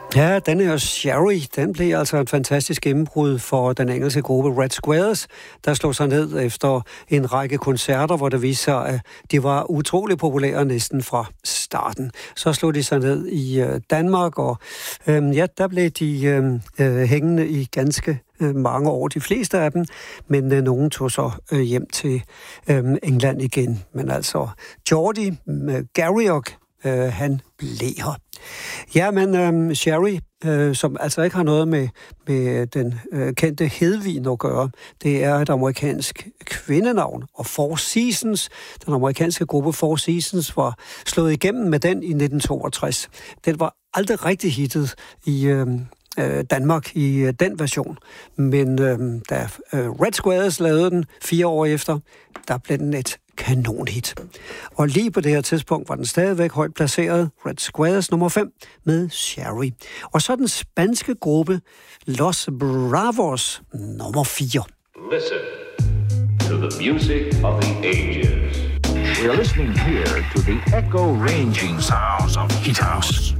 Ja, den her Sherry, den blev altså et fantastisk gennembrud for den engelske gruppe Red Squares, der slog sig ned efter en række koncerter, hvor det viste sig, at de var utrolig populære næsten fra starten. Så slog de sig ned i Danmark, og der blev de hængende i ganske mange år, de fleste af dem, men nogen tog så hjem til England igen. Men altså, Geordie Garriock, han blev her. Ja, men Sherry, som altså ikke har noget med den kendte Hedvig at gøre, det er et amerikansk kvindenavn, og Four Seasons, den amerikanske gruppe Four Seasons, var slået igennem med den i 1962. Den var aldrig rigtig hittet i Danmark i den version, men da Red Squares lavede den 4 år efter, der blev den et kanonhit. Og lige på det her tidspunkt var den stadigvæk højt placeret, Red Squares nummer 5 med Sherry. Og så den spanske gruppe Los Bravos nummer 4. Listen to the music of the ages. We are listening here to the echo-ranging sounds of Hit House.